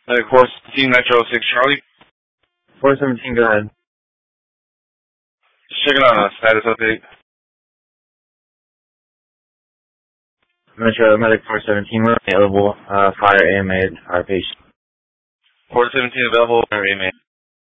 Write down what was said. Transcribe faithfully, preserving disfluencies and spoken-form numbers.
Uh, course seventeen Metro six Charlie. four seventeen, go ahead. Just checking on a status update. Metro Medic four seventeen, we're available. Uh, fire A M A, our patient. four seventeen available, or A M A.